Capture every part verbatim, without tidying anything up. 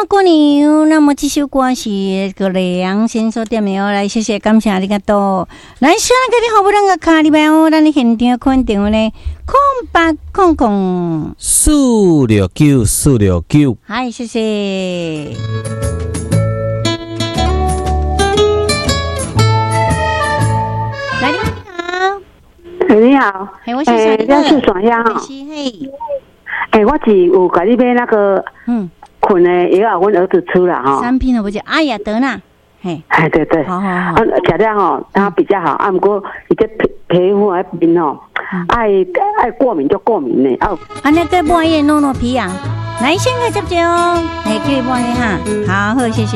姑娘，那么这首歌是个梁先所点的哦，来谢谢感谢ありがとう。来，上个你好不让个卡里边哦，咱你现场肯定呢，空八空空四六九四六九， 嗨，谢谢。来，你好， 哎，你好， 哎，我是哎，这是爽呀哈， 嘿， 哎，我是有给你买那个嗯。 困的药，我儿子吃了哈。 产品不就阿雅德纳，嘿， 哎对对， 好好好， 吃了吼，它比较好。啊，不过伊这皮皮肤那边吼，爱爱过敏就过敏呢。哦， 啊，那个半夜弄弄皮痒，来先个接接哦，哎，可以半夜哈，好好谢谢。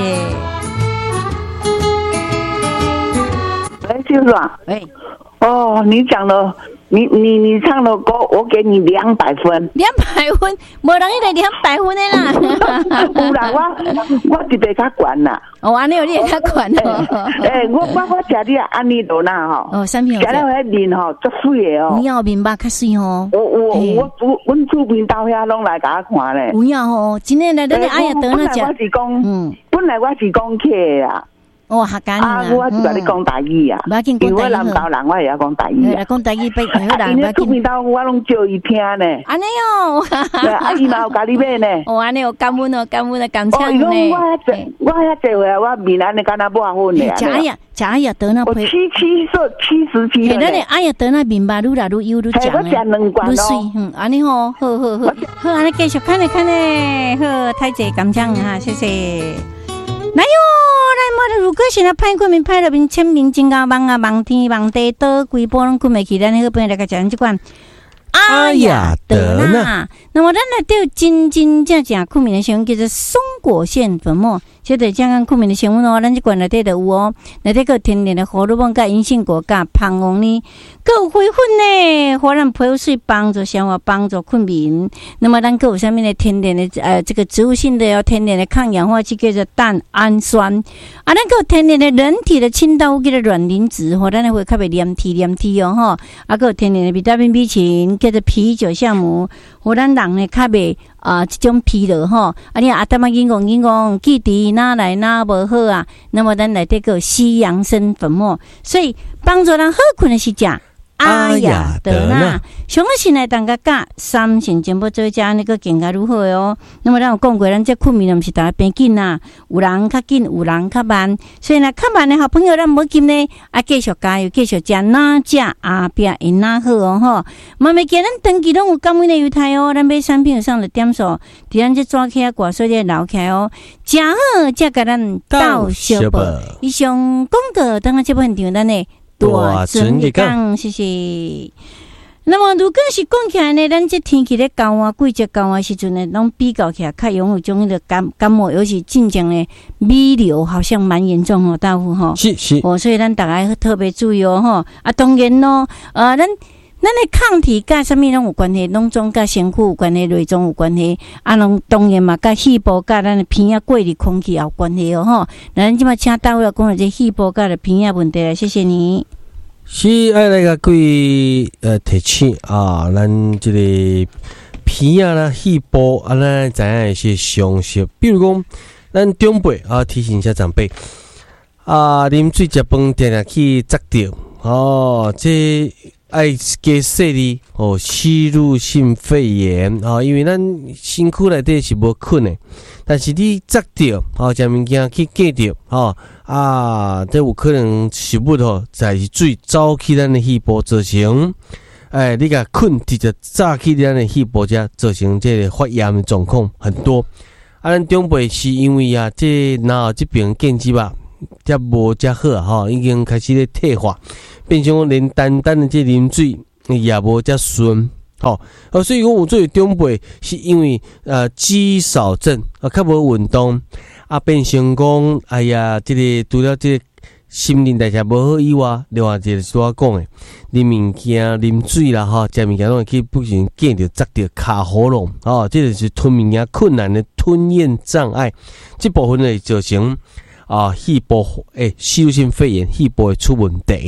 喂，秀爽， 喂， 哦，你讲了。你你你唱的歌，我给你两百分。 两百分，没人一个两百分的啦。 有啦，我我一个较悬啦。 哦，安尼有你较悬哦。 诶，我我我食你安尼多啦吼。 哦，产品有。 食了迄面吼，足水的哦。 有影面目较水哦。 我我我我阮厝边到遐拢来甲我看咧。 有影哦，真诶来，咱阿雅德那食。本来我是讲，嗯，本来我是讲客啦。 哦，客家人啊！我就甲你讲台语啊，因为我南投人，我也要讲台语啊。 讲台语比好人。 因为厝边头我拢叫伊听呢。 安尼哦， 啊，伊嘛有甲你买呢。 哦，安尼有感恩哦，感恩啊，感谢呢。 哦，我遐济，我遐济回，我面安尼敢若半分咧。 食呀，食呀，得那。 我七七岁，七十七岁。 咱咧，哎呀，得那面吧，愈来愈优愈强我食两罐愈水，嗯，安尼吼，好好好，好，安尼继续看咧看咧，好，太济感谢哈，谢谢。来哟，来，我如果是那派过面派了面签名真高忙啊，忙天忙地倒规波拢困袂起，咱好朋友来个讲这款阿雅德纳。那么咱来对真真正正困眠的成分叫做松果腺粉末，这对健康困眠的成分哦，咱这罐内底就有哦，内底个天然的荷尔蒙甲银杏果甲胖红呢，各有灰粉呢，互咱皮肤水帮助消化，帮助困眠。那么咱各有上面的天然的呃这个植物性的哦，天然的抗氧化剂叫做蛋氨酸，啊，咱个天然的人体的清道夫叫做卵磷脂，互咱会较袂黏体黏体哦吼，啊个天然的维他命 B 群叫做啤酒酵母，互咱人呢较袂啊这种疲劳吼，啊你啊当嘛硬讲硬讲，记伫哪来哪无好啊，那么咱内底个西洋参粉末，所以帮助人好困的是食阿雅德纳，上个是来当个加三成全部做加那个更加如何哦？那么咱有讲过，咱这困眠毋是大家变紧呐，有人较紧，有人较慢，所以呢，较慢的好朋友咱无紧呢，啊继续加油，继续食哪食后壁会哪好哦吼。慢慢见咱长期拢有感恩的优待哦，咱买产品上的点数，伫咱这抓起啊挂所在留起来哦，真好，才甲咱到小报。以上广告当个这部分场咱呢。大准日讲，谢谢。那么，如果是讲起来呢，咱这天气咧高啊，季节高啊时阵呢，拢比较起来较容易种迄个感感冒，尤其近讲呢，弥流好像蛮严重哦，大夫吼。 是是。 哦，所以咱大家特别注意哦，吼。啊，当然咯，呃，咱。咱的抗体甲什么拢有关系，拢总甲身躯有关系，内脏有关系，啊，拢当然嘛，甲细胞甲咱的鼻啊、过滤空气也有关系哦，吼。咱即马请到了讲了这细胞甲的鼻啊问题了，谢谢你。 是爱来个各位呃提醒啊，咱这个鼻啊啦、细胞啊，咱知影一些常识，比如讲，咱长辈啊，提醒一下长辈啊，啉水食饭定定去扎着哦，这。爱加说哩哦，吸入性肺炎哦，因为咱身躯内底是无困的，但是你扎着哦，食物件去隔着哦啊，这有可能食物吼，在水走去咱的细胞造成，哎，你甲困直接炸去咱的细胞遮，造成这个发炎的状况很多。啊，咱长辈是因为啊，这脑这边建基吧，遮无遮好啊，吼，已经开始咧退化。变成讲连单单的这啉水也无遮顺，吼、哦，所以讲有做长辈是因为呃肌少症啊，较无运动啊，变成讲哎呀，这个除了这个心灵代谢无好以外，另外一个是我讲的，啉物件、啉水啦，吼，食物件拢会去不小心夹着、扎着卡喉咙，哦，这就是吞物件困难的吞咽障碍，这部分会造成啊细胞诶吸入性肺炎，细胞会出问题。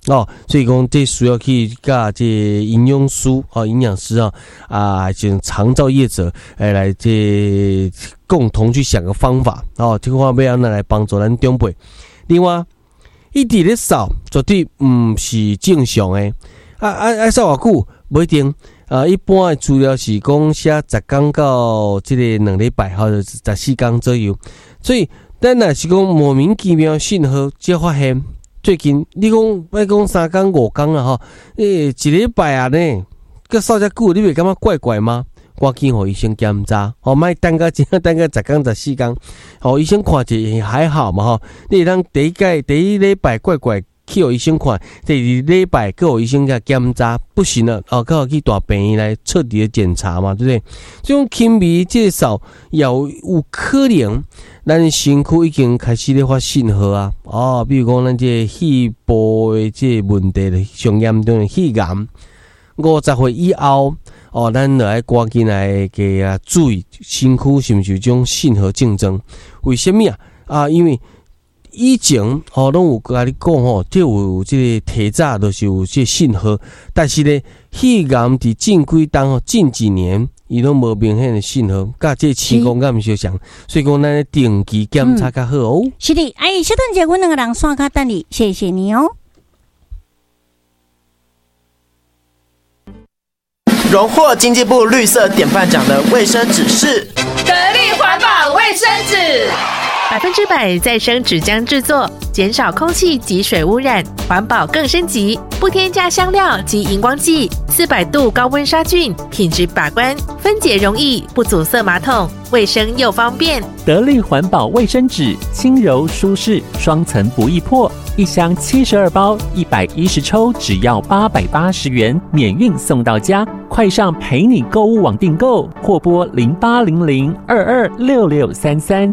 哦，所以讲这需要去甲这营养师哦、营养师啊啊，像长照业者诶来这共同去想个方法哦，这个方面要来帮助咱长辈。另外，一直咧扫绝对唔是正常诶，啊啊啊扫偌久不一定。啊，一般的资料是讲写十天到这个两礼拜，或者十四天左右。所以，咱若是讲莫名其妙信号，才发现最近你讲要讲三天五天啊，吼，诶，一礼拜啊呢，个扫遮久，你袂感觉怪怪吗？赶紧互医生检查，吼，莫等个真等个十天十四天，吼，医生看者还好嘛，吼，你当第一届第一礼拜怪怪。去互医生看，第二礼拜去互医生甲检查，不行了哦，搁去大病院来彻底的检查嘛，对不对？这种轻微介绍也有可能，咱身躯已经开始咧发信号啊，哦，比如讲咱这肺部的这问题的上严重的肺癌，五十岁以后，哦，咱就要赶紧来给啊注意身躯是不是有这种信号症状？为什么啊？啊，因为以前吼，拢有甲你讲吼，即有即个体早就是有即信号，但是咧，肺癌伫近几当吼，近几年伊拢无明显的信号，甲即气功敢毋相像，所以讲咱定期检查较好哦。 嗯、是的，哎，小段姐，阮两个人刷卡等你，谢谢你哦。 荣获经济部绿色典范奖的卫生纸是得力环保卫生纸。 百分之百再生纸浆制作，减少空气及水污染，环保更升级。不添加香料及荧光剂，四百度高温杀菌，品质把关，分解容易，不阻塞马桶，卫生又方便。 得力环保卫生纸，轻柔舒适，双层不易破。一箱七十二包，一百一十抽，只要八百八十元，免运送到家。快上陪你购物网订购，或拨零八零零二二六六三三。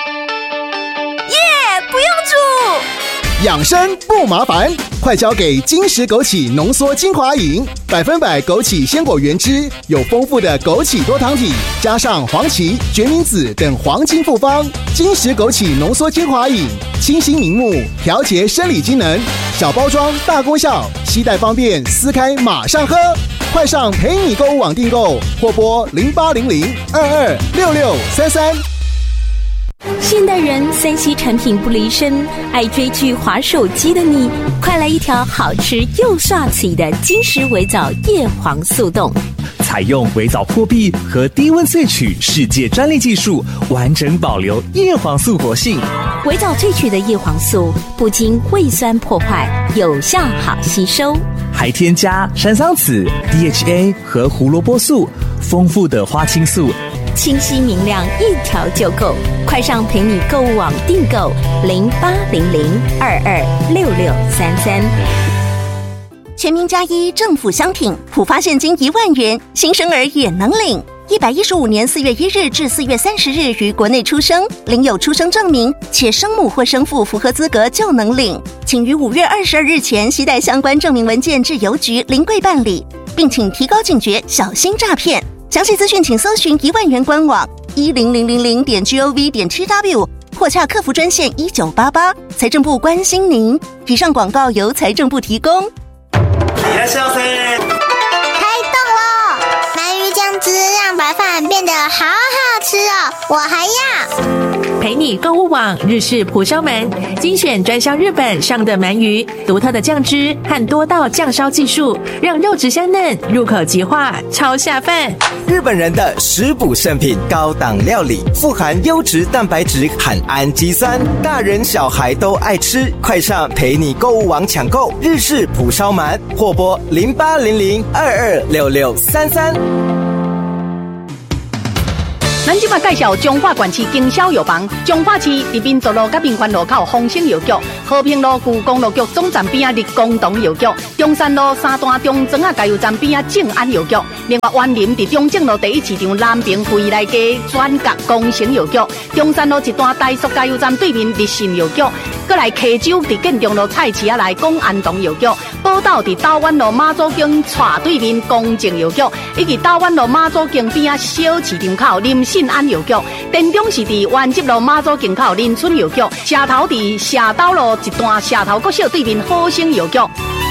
养生不麻烦，快交给金石枸杞浓缩精华饮，百分百枸杞鲜果原汁，有丰富的枸杞多糖体，加上黄芪、决明子等黄金复方。金石枸杞浓缩精华饮，清新明目，调节生理机能，小包装大功效，携带方便，撕开马上喝。快上陪你购物网订购，或拨零八零零二二六六三三。 现代人三 C 产品不离身，爱追剧滑手机的你，快来一条好吃又帅气的金石微藻叶黄素冻。 采用微藻破壁和低温萃取世界专利技术，完整保留叶黄素活性。 微藻萃取的叶黄素不经胃酸破坏，有效好吸收， 还添加山桑子、D H A 和胡萝卜素，丰富的花青素， 清晰明亮，一条就够。快上陪你购物网订购零八零零二二六六三三。全民加一政府相挺，普发现金一万元，新生儿也能领。一百一十五年四月一日至四月三十日于国内出生，领有出生证明，且生母或生父符合资格就能领。请于五月二十二日前携带相关证明文件至邮局临柜办理，并请提高警觉，小心诈骗。详细资讯请搜寻一万元官网一零零零零点 gov 点 tw 或洽客服专线一九八八。财政部关心您。以上广告由财政部提供。 いらっしゃいませ。 开动了！鳗鱼酱汁让白饭变得好好吃哦，我还要。 陪你购物网日式蒲烧鳗，精选专销日本上的鳗鱼，独特的酱汁和多道酱烧技术，让肉质香嫩，入口即化，超下饭。 日本人的食补圣品，高档料理，富含优质蛋白质和氨基酸，大人小孩都爱吃。快上陪你购物网抢购日式蒲烧鳗，或拨零八零零二二六六三三。 咱即马介绍中华县市经销药房，中华市伫民族路甲民权路口丰兴药局，和平路旧公路局总站边啊立功堂药局，中山路三段中庄啊加油站边啊正安药局，另外园林伫中正路第一市场南平惠来街转角工程药局，中山路一段大速加油站对面立信药局，过来溪州伫建中路菜市啊来公安堂药局，宝岛伫道湾路马祖径斜对面公正药局，以及道湾路马祖径边啊小市场口林信安药局，田中是伫原集路马祖径口林村药局，社头伫社斗路一段社头国小对面好生药局。